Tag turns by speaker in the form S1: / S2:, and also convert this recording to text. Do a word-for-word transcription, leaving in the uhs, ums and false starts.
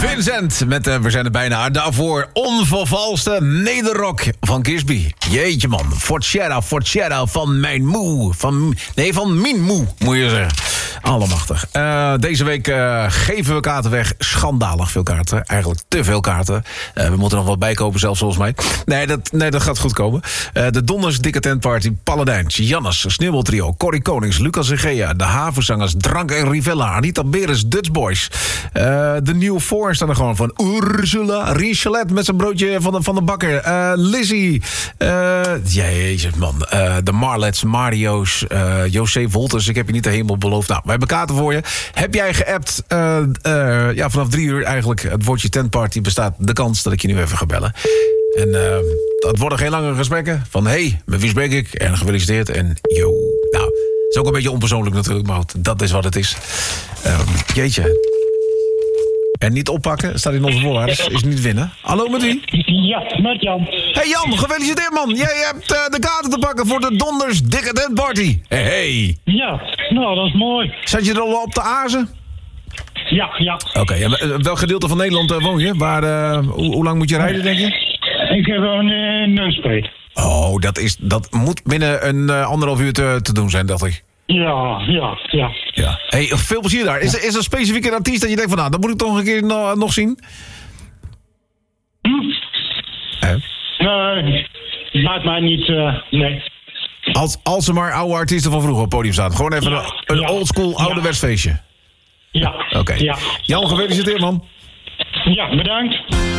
S1: Vincent met uh, We zijn er bijna. Daarvoor onvervalste nederrock van Kisby. Jeetje man. Fortjera, Fortjera van mijn moe. Van, nee, van mijn moe, moet je zeggen. Allemachtig. Uh, deze week uh, geven we kaarten weg. Schandalig veel kaarten. Eigenlijk te veel kaarten. Uh, we moeten nog wat bijkopen zelfs volgens mij. Nee, dat, nee, dat gaat goed komen. Uh, de Donders Dikke Tentparty, Paladijns, Jannes, Sneeuwbaltrio, Corrie Konings, Lucas Egea, de Havenzangers, Drank en Rivella, Anita Beres, Dutch Boys. Uh, de New Four staan er gewoon van. Ursula, Richelet met zijn broodje van de, van de bakker. Uh, Lizzie. Uh, jezus man. Uh, de Marlets, Mario's, uh, José Wolters. Ik heb je niet de hemel beloofd. Nou, we hebben kaarten voor je. Heb jij geappt? Uh, uh, ja, vanaf drie uur eigenlijk. Het woordje tentparty bestaat de kans dat ik je nu even ga bellen. En uh, dat worden geen lange gesprekken. Van hey, met wie spreek ik? En gefeliciteerd. En yo. Nou, is ook een beetje onpersoonlijk natuurlijk, maar dat is wat het is. Uh, jeetje. En niet oppakken, staat in onze voorwaarden, is niet winnen. Hallo, met wie?
S2: Ja, met Jan.
S1: Hey Jan, gefeliciteerd man. Jij hebt uh, de kaarten te pakken voor de Donders Dikke Tentparty. Hey, hey.
S2: Ja, nou, dat is mooi.
S1: Zat je er al op de azen?
S2: Ja, ja.
S1: Oké, okay, ja, welk gedeelte van Nederland uh, woon je? Waar, uh, hoe, hoe lang moet je rijden, denk je?
S2: Ik heb een uh, Nunspeet.
S1: Oh, dat, is, dat moet binnen een uh, anderhalf uur te, te doen zijn, dacht ik.
S2: Ja, ja, ja.
S1: Ja. Hey, veel plezier daar. Is er, is er een specifieke artiest dat je denkt van, nou, dat moet ik toch een keer no, nog zien?
S2: Hm?
S1: Eh?
S2: Nee, maakt mij niet, uh, nee.
S1: Als, als er maar oude artiesten van vroeger op het podium staan. Gewoon even ja, een, een ja, oldschool ouderwets feestje.
S2: Ja.
S1: Oké. Okay.
S2: Ja.
S1: Jan, gefeliciteerd man.
S2: Ja, bedankt.